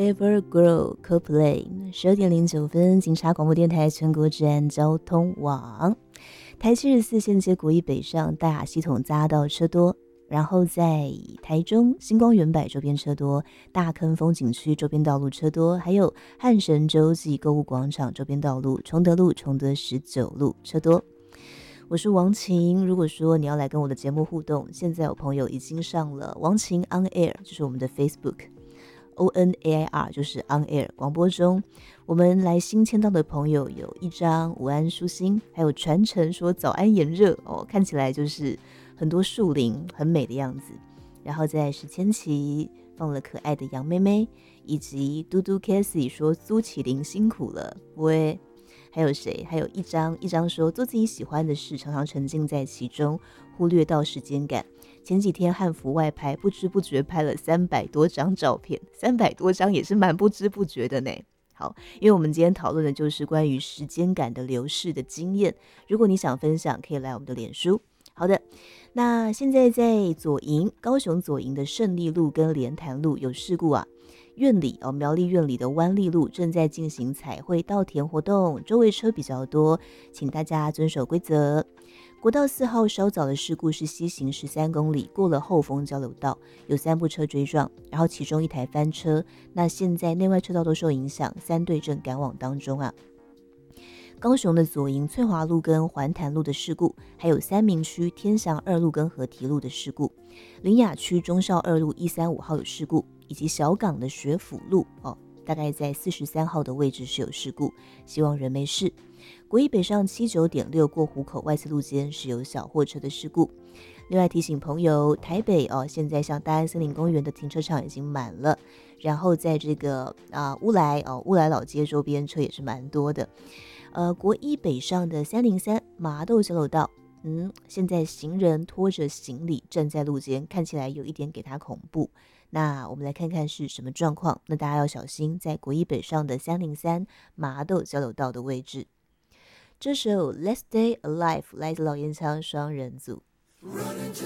Evergrow Coldplay 12:09，警察广播电台全国治安交通网。台74线接国一北上，大雅系统匝道车多，然后在台中星光园百周边车多，大坑风景区周边道路车多，还有汉神洲际购物广场周边道路、崇德路、崇德19路车多。我是王晴，如果说你要来跟我的节目互动，现在有朋友已经上了王晴 On Air， 就是我们的 Facebook。ONAIR 就是 On Air 广播中，我们来新签到的朋友有一张午安舒心，还有传承说早安炎热哦，看起来就是很多树林很美的样子。然后在史千奇放了可爱的杨妹妹，以及嘟嘟 Cassie 说苏启林辛苦了，喂。还有谁？还有一张说做自己喜欢的事，常常沉浸在其中，忽略到时间感。前几天汉服外拍，不知不觉拍了300多张照片，300多张也是蛮不知不觉的呢。好，因为我们今天讨论的就是关于时间感的流逝的经验。如果你想分享，可以来我们的脸书。好的，那现在在左营，高雄左营的胜利路跟莲潭路有事故啊。院里苗栗院里的湾利路正在进行彩绘稻田活动，周围车比较多，请大家遵守规则。国道4号稍早的事故是西行13公里，过了后丰交流道，有3部车追撞，然后其中一台翻车，那现在内外车道都受影响，3队正赶往当中啊。高雄的左营翠华路跟环潭路的事故，还有三民区天祥2路跟河堤路的事故，林雅区忠孝2路135号有事故，以及小港的学府路大概在43号的位置是有事故，希望人没事。国一北上79.6过湖口外侧路肩是有小货车的事故。另外提醒朋友，台北现在像大安森林公园的停车场已经满了，然后在这个乌来老街周边车也是蛮多的。国一北上的303麻豆交流道，现在行人拖着行李站在路肩，看起来有一点给他恐怖。那我们来看看是什么状况。那大家要小心，在国一北上的303麻豆交流道的位置。这首 Let's Stay Alive 来自老烟枪双人组。Run into